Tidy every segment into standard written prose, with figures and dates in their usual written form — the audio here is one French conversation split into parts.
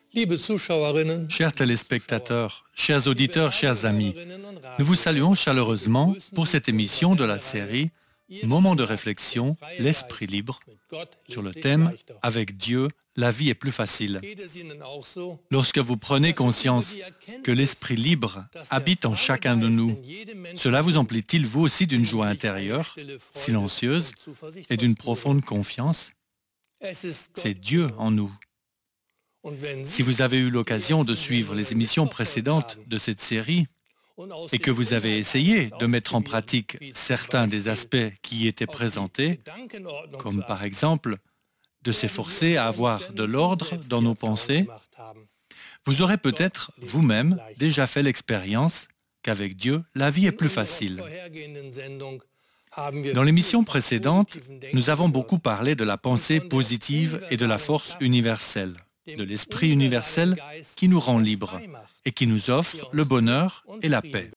Chers téléspectateurs, chers auditeurs, chers amis, nous vous saluons chaleureusement pour cette émission de la série Moments de réflexion, l'esprit libre, sur le thème « Avec Dieu, la vie est plus facile ». Lorsque vous prenez conscience que l'esprit libre habite en chacun de nous, cela vous emplit-il vous aussi d'une joie intérieure, silencieuse, et d'une profonde confiance? C'est Dieu en nous. Si vous avez eu l'occasion de suivre les émissions précédentes de cette série et que vous avez essayé de mettre en pratique certains des aspects qui y étaient présentés, comme par exemple de s'efforcer à avoir de l'ordre dans nos pensées, vous aurez peut-être vous-même déjà fait l'expérience qu'avec Dieu, la vie est plus facile. Dans l'émission précédente, nous avons beaucoup parlé de la pensée positive et de la force universelle, de l'esprit universel qui nous rend libres et qui nous offre le bonheur et la paix.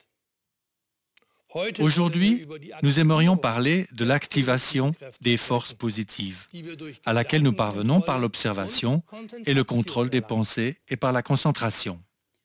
Aujourd'hui, nous aimerions parler de l'activation des forces positives, à laquelle nous parvenons par l'observation et le contrôle des pensées et par la concentration.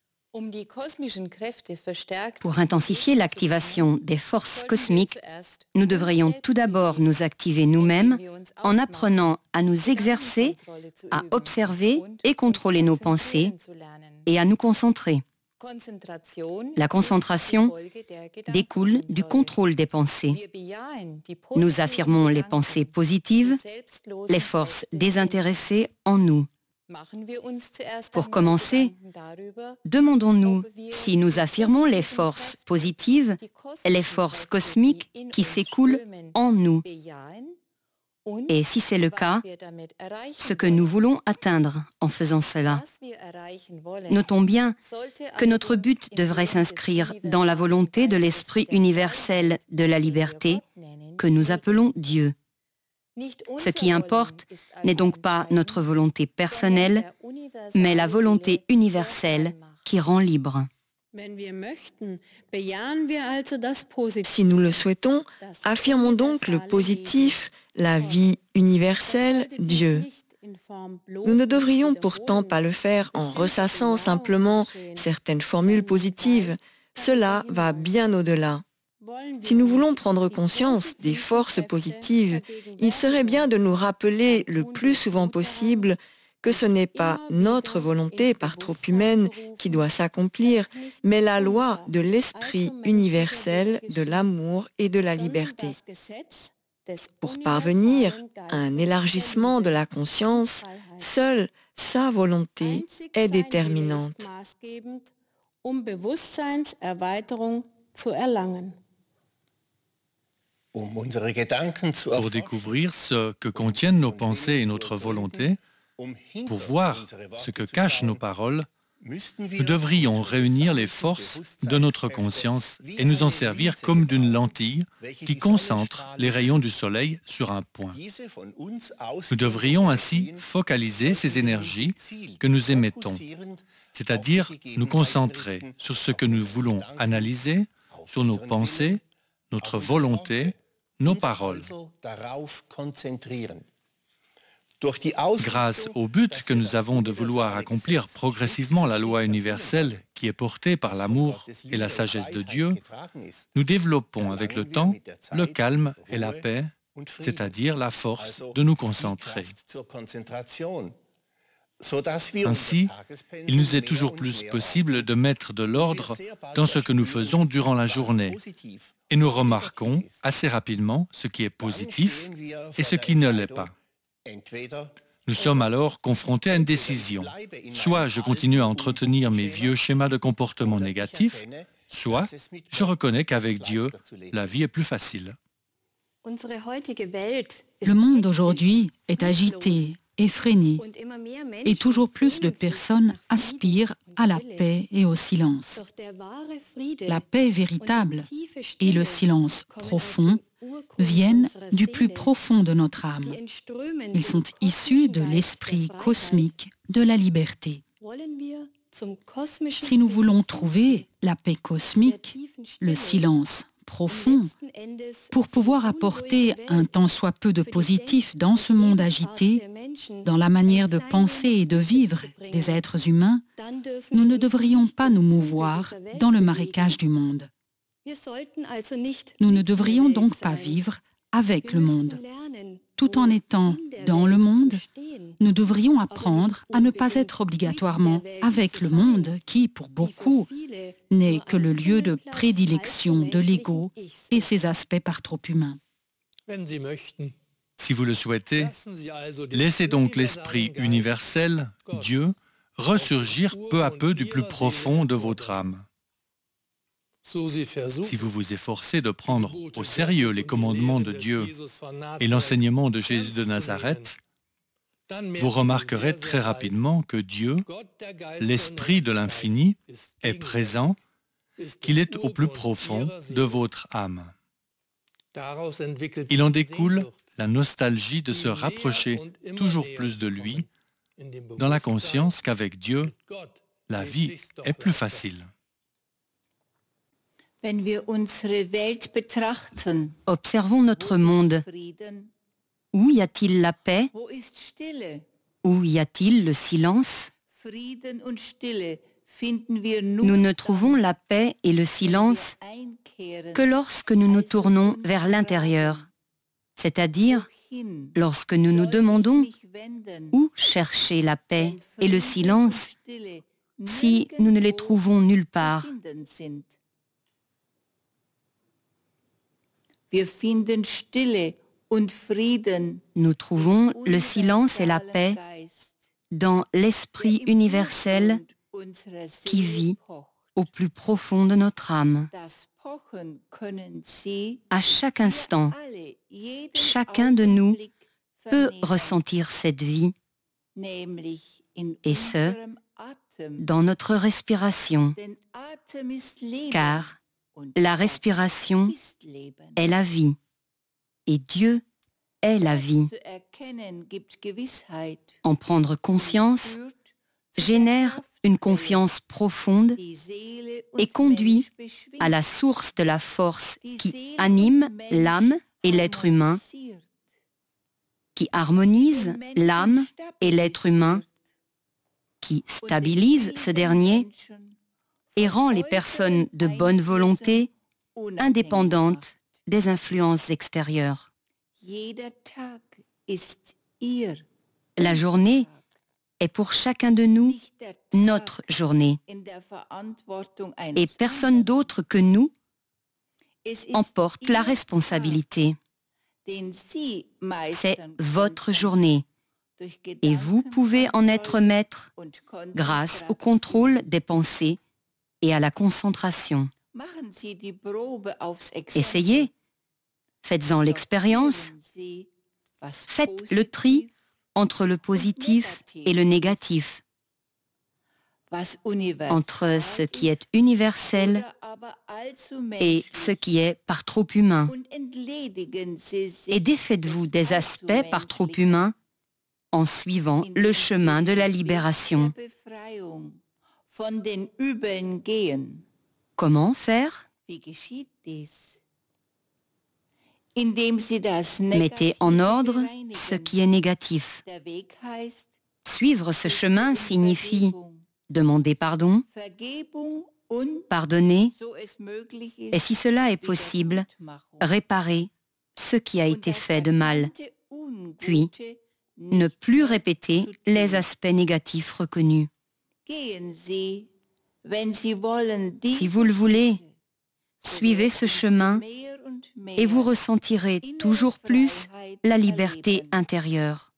Pour intensifier l'activation des forces cosmiques, nous devrions tout d'abord nous activer nous-mêmes en apprenant à nous exercer, à observer et contrôler nos pensées et à nous concentrer. La concentration découle du contrôle des pensées. Nous affirmons les pensées positives, les forces désintéressées en nous. Pour commencer, demandons-nous si nous affirmons les forces positives et les forces cosmiques qui s'écoulent en nous. Et si c'est le cas, ce que nous voulons atteindre en faisant cela. Notons bien que notre but devrait s'inscrire dans la volonté de l'esprit universel de la liberté que nous appelons Dieu. Ce qui importe n'est donc pas notre volonté personnelle, mais la volonté universelle qui rend libre. Si nous le souhaitons, affirmons donc le positif, la vie universelle, Dieu. Nous ne devrions pourtant pas le faire en ressassant simplement certaines formules positives. Cela va bien au-delà. Si nous voulons prendre conscience des forces positives, il serait bien de nous rappeler le plus souvent possible que ce n'est pas notre volonté par trop humaine qui doit s'accomplir, mais la loi de l'esprit universel, de l'amour et de la liberté. Pour parvenir à un élargissement de la conscience, seule sa volonté est déterminante. Pour découvrir ce que contiennent nos pensées et notre volonté, pour voir ce que cachent nos paroles, nous devrions réunir les forces de notre conscience et nous en servir comme d'une lentille qui concentre les rayons du soleil sur un point. Nous devrions ainsi focaliser ces énergies que nous émettons, c'est-à-dire nous concentrer sur ce que nous voulons analyser, sur nos pensées, notre volonté, nos paroles. Grâce au but que nous avons de vouloir accomplir progressivement la loi universelle qui est portée par l'amour et la sagesse de Dieu, nous développons avec le temps le calme et la paix, c'est-à-dire la force de nous concentrer. Ainsi, il nous est toujours plus possible de mettre de l'ordre dans ce que nous faisons durant la journée. Et nous remarquons assez rapidement ce qui est positif et ce qui ne l'est pas. Nous sommes alors confrontés à une décision. Soit je continue à entretenir mes vieux schémas de comportement négatifs, soit je reconnais qu'avec Dieu, la vie est plus facile. Le monde d'aujourd'hui est agité, effréné, et toujours plus de personnes aspirent à la paix et au silence. La paix véritable et le silence profond viennent du plus profond de notre âme. Ils sont issus de l'esprit cosmique de la liberté. Si nous voulons trouver la paix cosmique, le silence profond pour pouvoir apporter un tant soit peu de positif dans ce monde agité, dans la manière de penser et de vivre des êtres humains, nous ne devrions pas nous mouvoir dans le marécage du monde. Nous ne devrions donc pas vivre avec le monde. Tout en étant dans le monde, nous devrions apprendre à ne pas être obligatoirement avec le monde qui, pour beaucoup, n'est que le lieu de prédilection de l'ego et ses aspects par trop humains. Si vous le souhaitez, laissez donc l'esprit universel, Dieu, ressurgir peu à peu du plus profond de votre âme. Si vous vous efforcez de prendre au sérieux les commandements de Dieu et l'enseignement de Jésus de Nazareth, vous remarquerez très rapidement que Dieu, l'Esprit de l'infini, est présent, qu'il est au plus profond de votre âme. Il en découle la nostalgie de se rapprocher toujours plus de lui, dans la conscience qu'avec Dieu, la vie est plus facile. Observons notre monde. Où y a-t-il la paix? Où y a-t-il le silence? Nous ne trouvons la paix et le silence que lorsque nous nous tournons vers l'intérieur, c'est-à-dire lorsque nous nous demandons où chercher la paix et le silence si nous ne les trouvons nulle part. Nous trouvons le silence et la paix dans l'esprit universel qui vit au plus profond de notre âme. À chaque instant, chacun de nous peut ressentir cette vie, et ce, dans notre respiration, car la respiration est la vie, et Dieu est la vie. En prendre conscience génère une confiance profonde et conduit à la source de la force qui anime l'âme et l'être humain, qui harmonise l'âme et l'être humain, qui stabilise ce dernier et rend les personnes de bonne volonté indépendantes des influences extérieures. La journée est pour chacun de nous notre journée, et personne d'autre que nous en porte la responsabilité. C'est votre journée, et vous pouvez en être maître grâce au contrôle des pensées et à la concentration. Essayez, faites-en l'expérience, faites le tri entre le positif et le négatif, entre ce qui est universel et ce qui est par trop humain. Et défaites-vous des aspects par trop humains en suivant le chemin de la libération. Comment faire? Mettez en ordre ce qui est négatif. Suivre ce chemin signifie demander pardon, pardonner, et si cela est possible, réparer ce qui a été fait de mal, puis ne plus répéter les aspects négatifs reconnus. Si vous le voulez, suivez ce chemin et vous ressentirez toujours plus la liberté intérieure.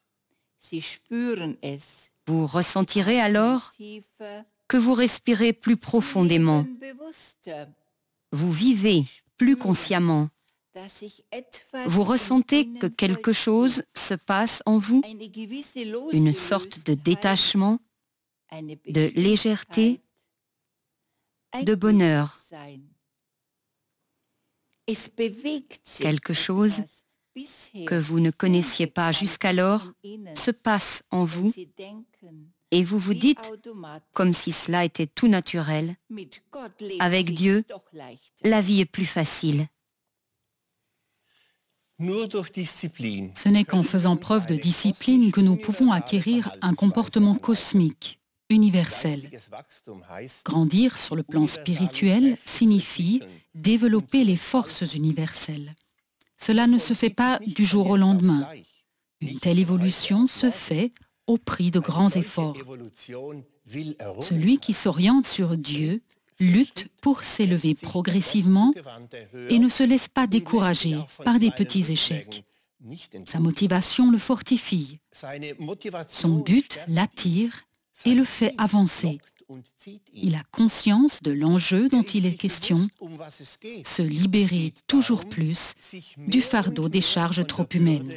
Vous ressentirez alors que vous respirez plus profondément. Vous vivez plus consciemment. Vous ressentez que quelque chose se passe en vous, une sorte de détachement, de légèreté, de bonheur. Quelque chose que vous ne connaissiez pas jusqu'alors se passe en vous Et vous vous dites, comme si cela était tout naturel, avec Dieu, la vie est plus facile. Ce n'est qu'en faisant preuve de discipline que nous pouvons acquérir un comportement cosmique, universel. Grandir sur le plan spirituel signifie développer les forces universelles. Cela ne se fait pas du jour au lendemain. Une telle évolution se fait au prix de grands efforts. Celui qui s'oriente sur Dieu lutte pour s'élever progressivement et ne se laisse pas décourager par des petits échecs. Sa motivation le fortifie. Son but l'attire et le fait avancer. Il a conscience de l'enjeu dont il est question, se libérer toujours plus du fardeau des charges trop humaines.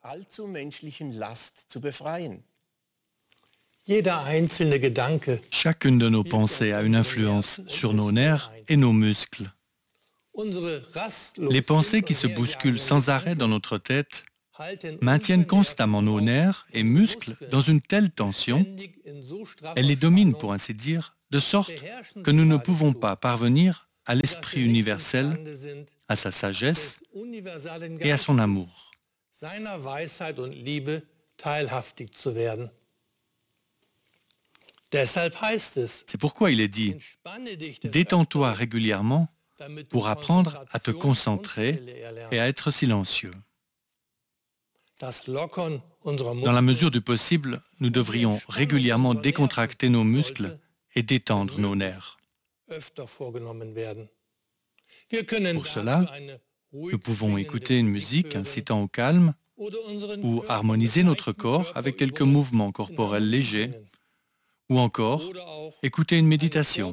Chacune de nos pensées a une influence sur nos nerfs et nos muscles. Les pensées qui se bousculent sans arrêt dans notre tête maintiennent constamment nos nerfs et muscles dans une telle tension, elles les dominent pour ainsi dire, de sorte que nous ne pouvons pas parvenir à l'esprit universel, à sa sagesse et à son amour. C'est pourquoi il est dit « Détends-toi régulièrement pour apprendre à te concentrer et à être silencieux ». Dans la mesure du possible, nous devrions régulièrement décontracter nos muscles et détendre nos nerfs. Pour cela, nous pouvons écouter une musique incitant au calme ou harmoniser notre corps avec quelques mouvements corporels légers ou encore écouter une méditation.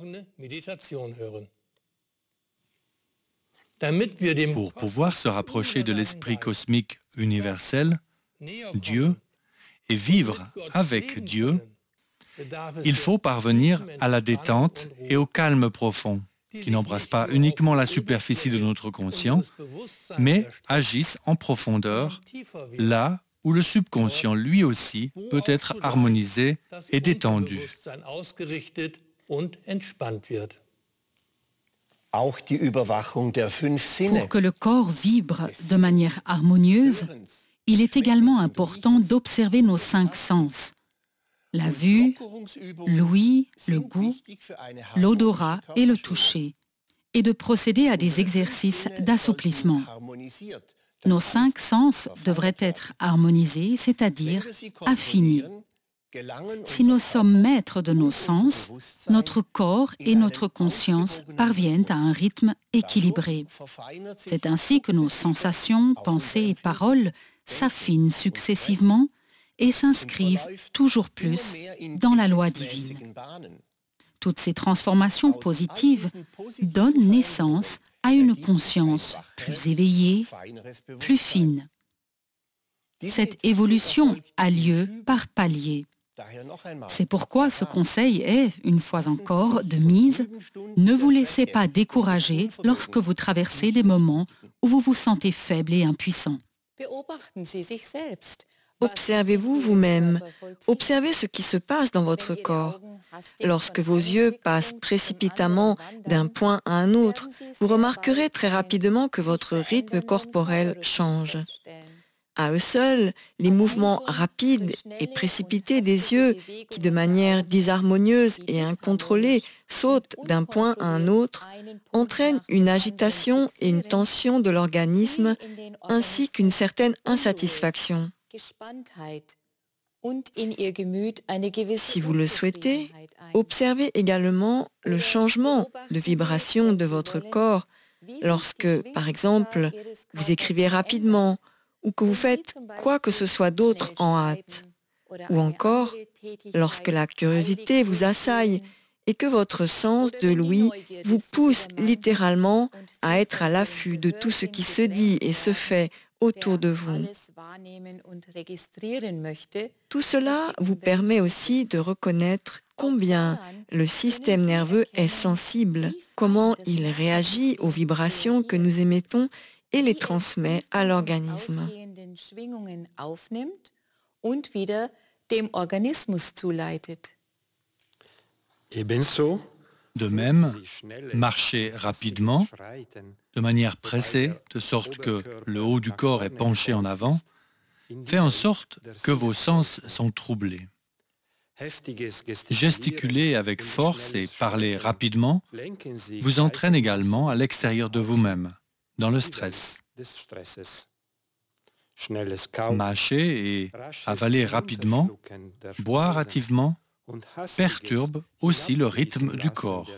Pour pouvoir se rapprocher de l'esprit cosmique universel, Dieu, et vivre avec Dieu, il faut parvenir à la détente et au calme profond, qui n'embrasse pas uniquement la superficie de notre conscient, mais agissent en profondeur, là où le subconscient lui aussi peut être harmonisé et détendu. Pour que le corps vibre de manière harmonieuse, il est également important d'observer nos 5 sens. La vue, l'ouïe, le goût, l'odorat et le toucher, et de procéder à des exercices d'assouplissement. Nos 5 sens devraient être harmonisés, c'est-à-dire affinés. Si nous sommes maîtres de nos sens, notre corps et notre conscience parviennent à un rythme équilibré. C'est ainsi que nos sensations, pensées et paroles s'affinent successivement et s'inscrivent toujours plus dans la loi divine. Toutes ces transformations positives donnent naissance à une conscience plus éveillée, plus fine. Cette évolution a lieu par paliers. C'est pourquoi ce conseil est, une fois encore, de mise. Ne vous laissez pas décourager lorsque vous traversez des moments où vous vous sentez faible et impuissant. Observez-vous vous-même. Observez ce qui se passe dans votre corps. Lorsque vos yeux passent précipitamment d'un point à un autre, vous remarquerez très rapidement que votre rythme corporel change. À eux seuls, les mouvements rapides et précipités des yeux qui, de manière disharmonieuse et incontrôlée, sautent d'un point à un autre, entraînent une agitation et une tension de l'organisme, ainsi qu'une certaine insatisfaction. Si vous le souhaitez, observez également le changement de vibration de votre corps lorsque, par exemple, vous écrivez rapidement, ou que vous faites quoi que ce soit d'autre en hâte, ou encore lorsque la curiosité vous assaille et que votre sens de l'ouïe vous pousse littéralement à être à l'affût de tout ce qui se dit et se fait autour de vous. Tout cela vous permet aussi de reconnaître combien le système nerveux est sensible, comment il réagit aux vibrations que nous émettons et les transmet à l'organisme. dem Organismus zuleitet. De même, marchez rapidement, de manière pressée, de sorte que le haut du corps est penché en avant, fait en sorte que vos sens sont troublés. Gesticuler avec force et parler rapidement vous entraîne également à l'extérieur de vous-même, dans le stress. Mâcher et avaler rapidement, boire hâtivement, perturbe aussi le rythme du corps.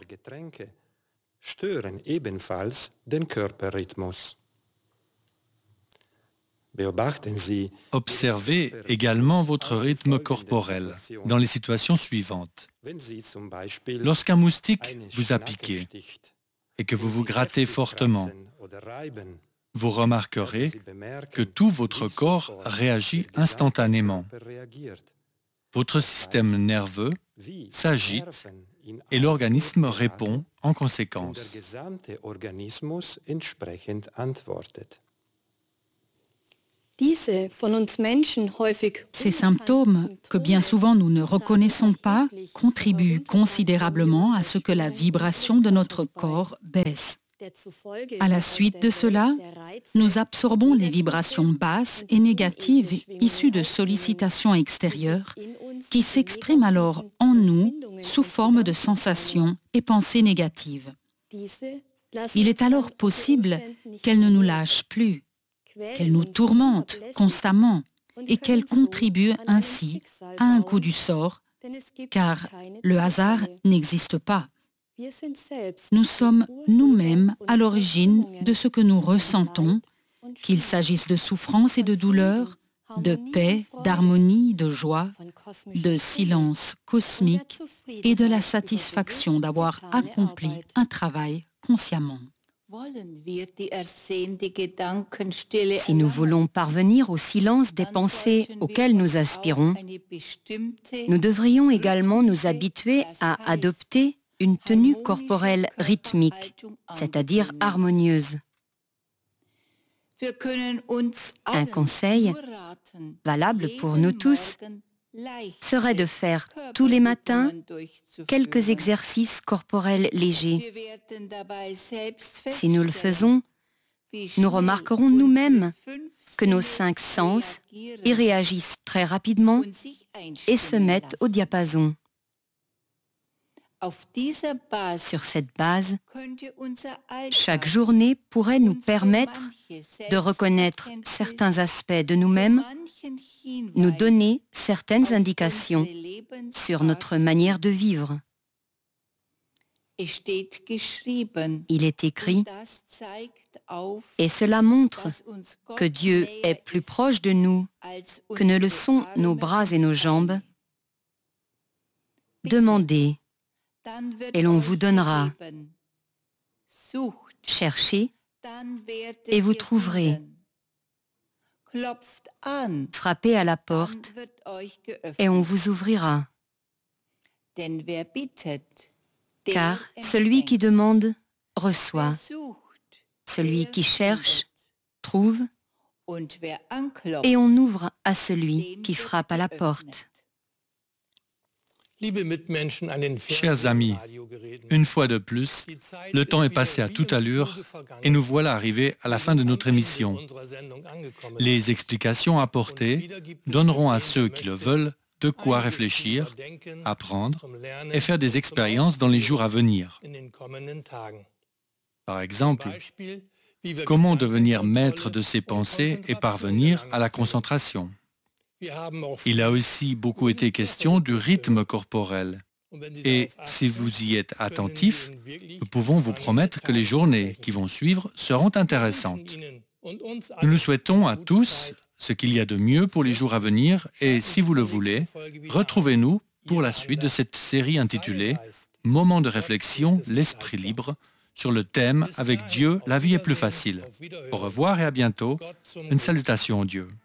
Observez également votre rythme corporel dans les situations suivantes. Lorsqu'un moustique vous a piqué et que vous vous grattez fortement, vous remarquerez que tout votre corps réagit instantanément. Votre système nerveux s'agite et l'organisme répond en conséquence. Ces symptômes, que bien souvent nous ne reconnaissons pas, contribuent considérablement à ce que la vibration de notre corps baisse. À la suite de cela, nous absorbons les vibrations basses et négatives issues de sollicitations extérieures qui s'expriment alors en nous sous forme de sensations et pensées négatives. Il est alors possible qu'elles ne nous lâchent plus, qu'elles nous tourmentent constamment et qu'elles contribuent ainsi à un coup du sort, car le hasard n'existe pas. Nous sommes nous-mêmes à l'origine de ce que nous ressentons, qu'il s'agisse de souffrance et de douleur, de paix, d'harmonie, de joie, de silence cosmique et de la satisfaction d'avoir accompli un travail consciemment. Si nous voulons parvenir au silence des pensées auxquelles nous aspirons, nous devrions également nous habituer à adopter une tenue corporelle rythmique, c'est-à-dire harmonieuse. Un conseil, valable pour nous tous, serait de faire tous les matins quelques exercices corporels légers. Si nous le faisons, nous remarquerons nous-mêmes que nos 5 sens y réagissent très rapidement et se mettent au diapason. Sur cette base, chaque journée pourrait nous permettre de reconnaître certains aspects de nous-mêmes, nous donner certaines indications sur notre manière de vivre. Il est écrit, et cela montre que Dieu est plus proche de nous que ne le sont nos bras et nos jambes. Demandez, et l'on vous donnera. Cherchez, et vous trouverez. Frappez à la porte, et on vous ouvrira. Car celui qui demande, reçoit. Celui qui cherche, trouve. Et on ouvre à celui qui frappe à la porte. Chers amis, une fois de plus, le temps est passé à toute allure et nous voilà arrivés à la fin de notre émission. Les explications apportées donneront à ceux qui le veulent de quoi réfléchir, apprendre et faire des expériences dans les jours à venir. Par exemple, comment devenir maître de ses pensées et parvenir à la concentration. Il a aussi beaucoup été question du rythme corporel. Et si vous y êtes attentifs, nous pouvons vous promettre que les journées qui vont suivre seront intéressantes. Nous nous souhaitons à tous ce qu'il y a de mieux pour les jours à venir et, si vous le voulez, retrouvez-nous pour la suite de cette série intitulée « Moment de réflexion, l'esprit libre » sur le thème « Avec Dieu, la vie est plus facile ». Au revoir et à bientôt. Une salutation en Dieu.